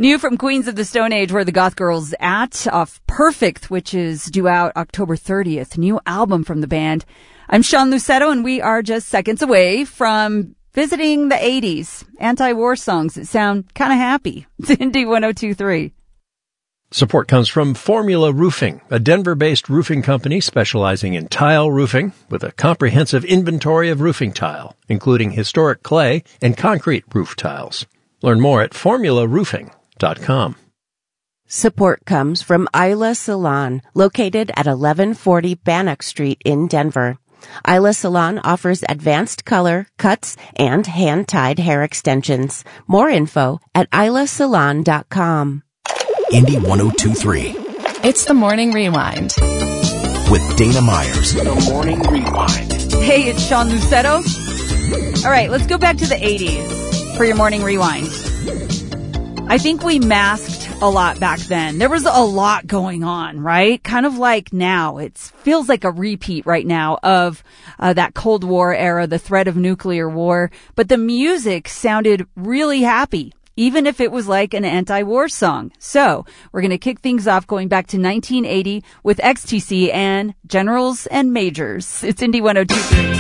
New from Queens of the Stone Age, Where the Goth Girl's At, off Perfect, which is due out October 30th. New album from the band. I'm Sean Lucetto, and we are just seconds away from visiting the 80s. Anti-war songs that sound kind of happy. It's Indy 102.3. Support comes from Formula Roofing, a Denver-based roofing company specializing in tile roofing with a comprehensive inventory of roofing tile, including historic clay and concrete roof tiles. Learn more at formularoofing.com. Support comes from Isla Salon, located at 1140 Bannock Street in Denver. Isla Salon offers advanced color, cuts, and hand-tied hair extensions. More info at islasalon.com. Indy 102.3. It's the Morning Rewind. With Dana Myers. The Morning Rewind. Hey, it's Sean Lucetto. All right, let's go back to the 80s for your Morning Rewind. I think we masked a lot back then. There was a lot going on, right? Kind of like now. It feels like a repeat right now of that Cold War era, the threat of nuclear war. But the music sounded really happy, even if it was like an anti-war song. So we're going to kick things off going back to 1980 with XTC and Generals and Majors. It's Indy 102.3.